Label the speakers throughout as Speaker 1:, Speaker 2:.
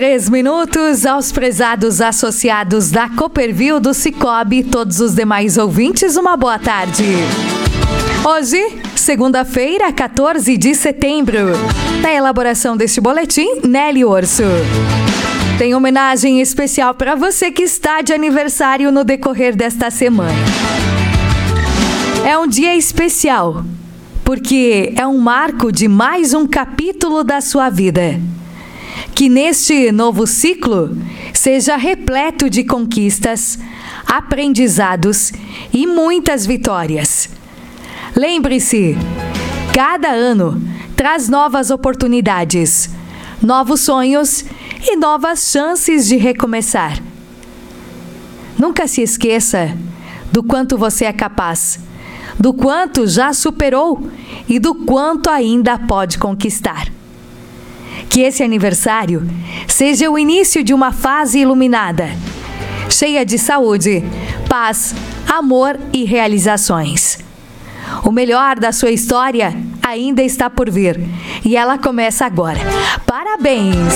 Speaker 1: 3 minutos aos prezados associados da Copperville, do Cicobi e todos os demais ouvintes, uma boa tarde. Hoje, segunda-feira, 14 de setembro. Na elaboração deste boletim, Nelly Orso. Tem homenagem especial para você que está de aniversário no decorrer desta semana. É um dia especial, porque é um marco de mais um capítulo da sua vida. Que neste novo ciclo seja repleto de conquistas, aprendizados e muitas vitórias. Lembre-se, cada ano traz novas oportunidades, novos sonhos e novas chances de recomeçar. Nunca se esqueça do quanto você é capaz, do quanto já superou e do quanto ainda pode conquistar. Que esse aniversário seja o início de uma fase iluminada, cheia de saúde, paz, amor e realizações. O melhor da sua história ainda está por vir e ela começa agora. Parabéns!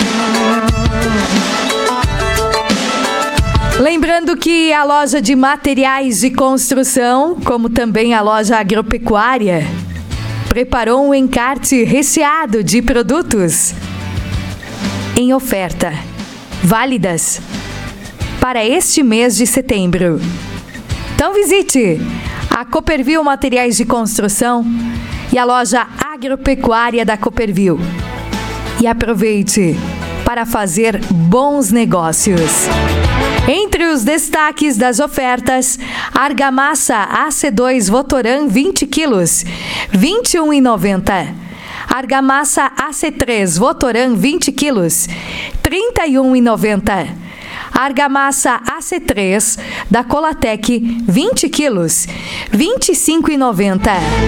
Speaker 1: Lembrando que a loja de materiais de construção, como também a loja agropecuária, preparou um encarte recheado de produtos em oferta, válidas para este mês de setembro. Então visite a Copperville Materiais de Construção e a loja agropecuária da Copperville e aproveite para fazer bons negócios. Entre os destaques das ofertas, argamassa AC2 Votoran 20 quilos, R$ 21,90. Argamassa AC3 Votoran 20 quilos, R$ 31,90. Argamassa AC3 da Colatec 20 quilos, R$ 25,90.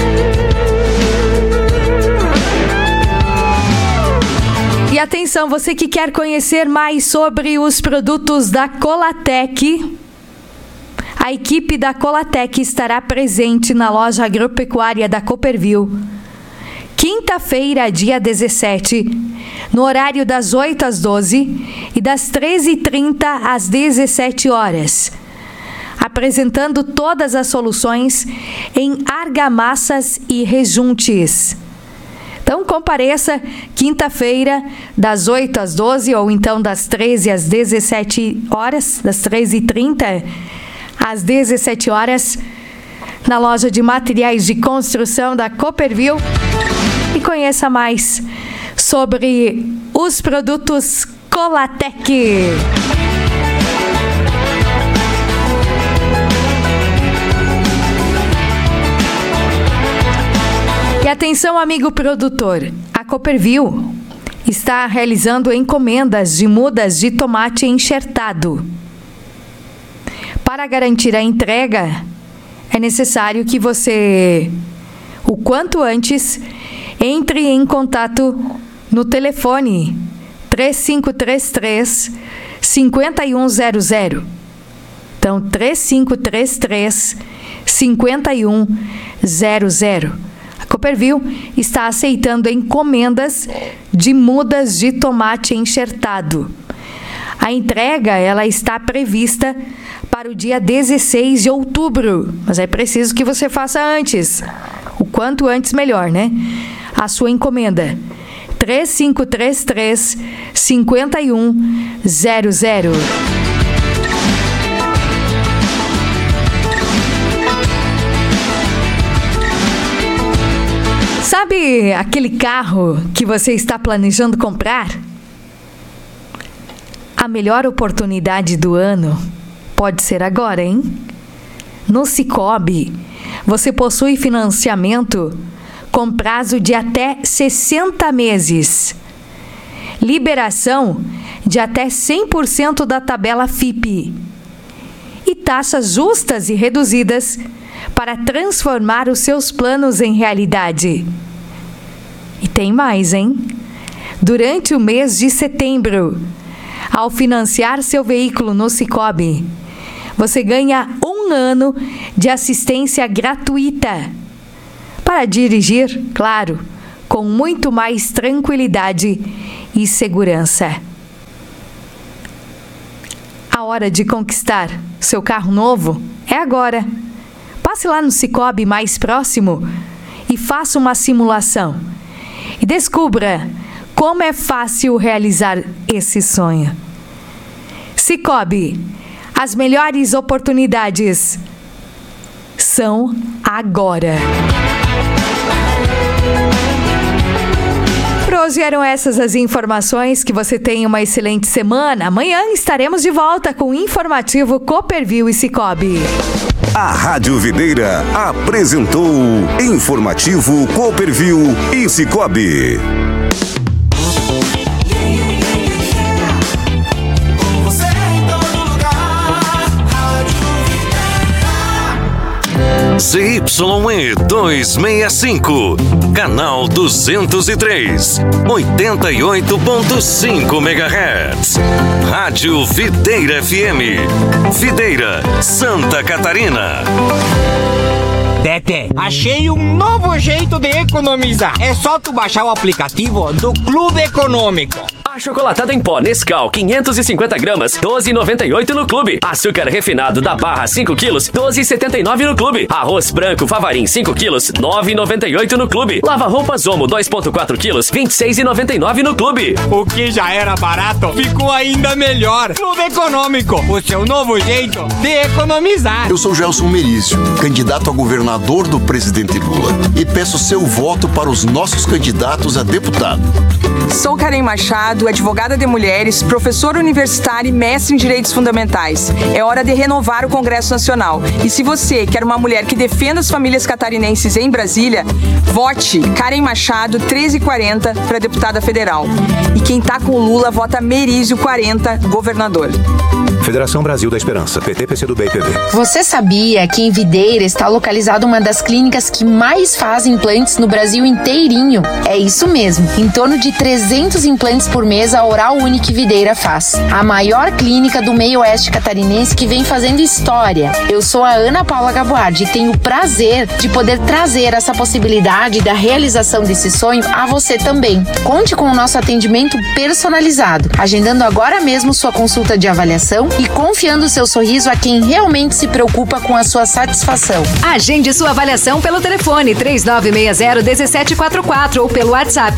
Speaker 1: E atenção, você que quer conhecer mais sobre os produtos da Colatec, a equipe da Colatec estará presente na loja agropecuária da Copperville, quinta-feira, dia 17, no horário das 8 às 12 e das 13h30 às 17 horas, apresentando todas as soluções em argamassas e rejuntes. Então, compareça quinta-feira, das 8 às 12, ou então das 13 às 17 horas, das 13h30 às 17 horas, na loja de materiais de construção da Copperville, e conheça mais sobre os produtos Colatec. E atenção, amigo produtor, a Copperville está realizando encomendas de mudas de tomate enxertado. Para garantir a entrega, é necessário que você, o quanto antes, entre em contato no telefone 3533 5100. Então, 3533 5100. A Copperville está aceitando encomendas de mudas de tomate enxertado. A entrega ela está prevista para o dia 16 de outubro, mas é preciso que você faça antes. O quanto antes, melhor, né? A sua encomenda. 3533 5100. Sabe aquele carro que você está planejando comprar? A melhor oportunidade do ano pode ser agora, hein? No Cicobi, você possui financiamento com prazo de até 60 meses. Liberação de até 100% da tabela FIPE. E taxas justas e reduzidas para transformar os seus planos em realidade. E tem mais, hein? Durante o mês de setembro, ao financiar seu veículo no Cicobi, você ganha 1 ano de assistência gratuita para dirigir, claro, com muito mais tranquilidade e segurança. hora de conquistar seu carro novo é agora. Passe lá no Sicoob mais próximo e faça uma simulação. E descubra como é fácil realizar esse sonho. Sicoob, as melhores oportunidades são agora. Por hoje eram essas as informações. Que você tenha uma excelente semana. Amanhã estaremos de volta com o informativo Cooperville e Sicoob.
Speaker 2: A Rádio Videira apresentou Informativo Cooperville e Sicoob.
Speaker 3: ZYE 265, canal 203, 88.5 MHz. Rádio Videira FM, Videira, Santa Catarina.
Speaker 4: Tete, achei um novo jeito de economizar. É só tu baixar o aplicativo do Clube Econômico.
Speaker 5: Achocolatado em pó Nescau 550 gramas, 12,98 no Clube. Açúcar refinado da Barra 5 quilos, 12,79 no Clube. Arroz branco Favarim 5 quilos, 9,98 no Clube. Lava roupas Omo 2,4 quilos, 26,99 no Clube.
Speaker 4: O que já era barato, ficou ainda melhor. Clube Econômico, o seu novo jeito de economizar.
Speaker 6: Eu sou Gelson Merizio, candidato a governador do presidente Lula, e peço seu voto para os nossos candidatos a deputado.
Speaker 7: Sou Karen Machado, advogada de mulheres, professora universitária e mestre em direitos fundamentais. É hora de renovar o Congresso Nacional. E se você quer uma mulher que defenda as famílias catarinenses em Brasília, vote Karen Machado 1340 para deputada federal. E quem tá com o Lula, vota Merizio 40, governador.
Speaker 8: Federação Brasil da Esperança, PT, PCdoB e PV.
Speaker 9: Você sabia que em Videira está localizada uma das clínicas que mais faz implantes no Brasil inteirinho? É isso mesmo, em torno de 300 implantes por mês a Oral Unique Videira faz. A maior clínica do meio oeste catarinense que vem fazendo história. Eu sou a Ana Paula Gaboardi e tenho o prazer de poder trazer essa possibilidade da realização desse sonho a você também. Conte com o nosso atendimento personalizado, agendando agora mesmo sua consulta de avaliação e confiando seu sorriso a quem realmente se preocupa com a sua satisfação.
Speaker 10: Agende sua avaliação pelo telefone 3960-1744 ou pelo WhatsApp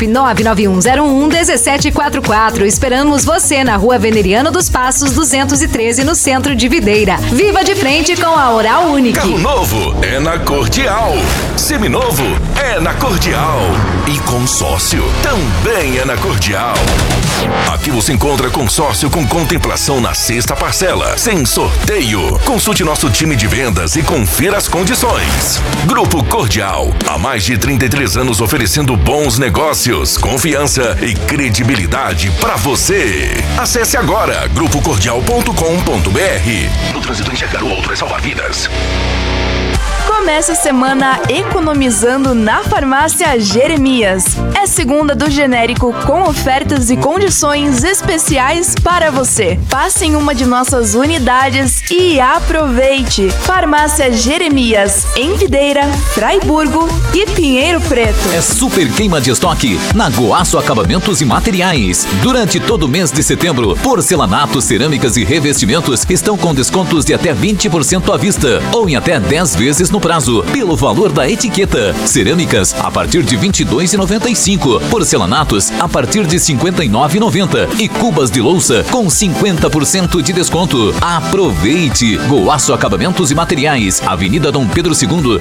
Speaker 10: 99101-1744. Esperamos você na Rua Veneriano dos Passos 213, no centro de Videira. Viva de frente com a Oral Unique.
Speaker 3: Carro novo é na Cordial. Seminovo é na Cordial. E consórcio também é na Cordial. Aqui você encontra consórcio com contemplação na sexta parcela, sem sorteio. Consulte nosso time de vendas e confira as condições. Grupo Cordial, há mais de 33 anos oferecendo bons negócios, confiança e credibilidade para você. Acesse agora grupocordial.com.br.
Speaker 11: No trânsito, enxergar o outro é salvar vidas.
Speaker 12: Começa a semana economizando na Farmácia Jeremias. É segunda do genérico com ofertas e condições especiais para você. Passe em uma de nossas unidades e aproveite. Farmácia Jeremias, em Videira, Fraiburgo e Pinheiro Preto.
Speaker 13: É super queima de estoque na Goaço Acabamentos e Materiais. Durante todo o mês de setembro, porcelanatos, cerâmicas e revestimentos estão com descontos de até 20% à vista ou em até 10 vezes no prazo, pelo valor da etiqueta. Cerâmicas a partir de R$ 22,95, porcelanatos a partir de R$ 59,90 e cubas de louça com 50% de desconto. Aproveite! Goaço Acabamentos e Materiais, Avenida Dom Pedro II,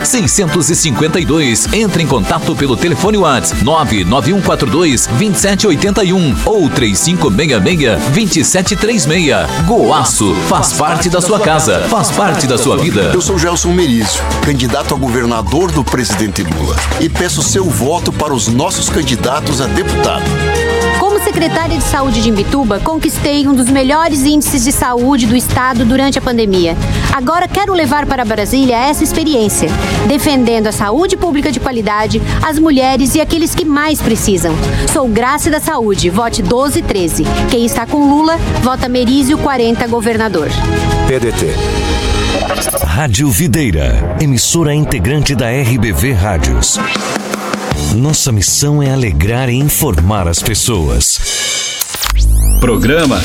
Speaker 13: 652. Entre em contato pelo telefone WhatsApp 99142-2781 ou 3566-2736. Goaço faz parte da sua casa, faz parte da sua vida.
Speaker 6: Eu sou Gelson Merizio, candidato a governador do presidente Lula, e peço seu voto para os nossos candidatos a deputado.
Speaker 14: Como secretária de Saúde de Imbituba, conquistei um dos melhores índices de saúde do estado durante a pandemia. Agora quero levar para Brasília essa experiência, defendendo a saúde pública de qualidade, as mulheres e aqueles que mais precisam. Sou Graça da Saúde, vote 1213. Quem está com Lula, vota Merizio 40, governador.
Speaker 8: PDT.
Speaker 3: Rádio Videira, emissora integrante da RBV Rádios. Nossa missão é alegrar e informar as pessoas.
Speaker 15: Programa